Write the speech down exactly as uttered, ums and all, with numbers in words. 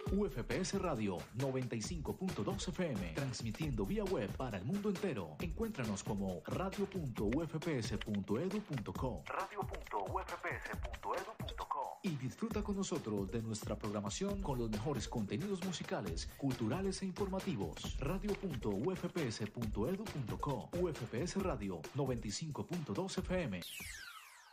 U F P S Radio noventa y cinco punto dos F M, transmitiendo vía web para el mundo entero. Encuéntranos como radio punto u f p s punto edu punto co, radio punto u f p s punto edu punto co, y disfruta con nosotros de nuestra programación con los mejores contenidos musicales, culturales e informativos. radio punto u f p s punto edu punto co. U F P S Radio noventa y cinco punto dos F M.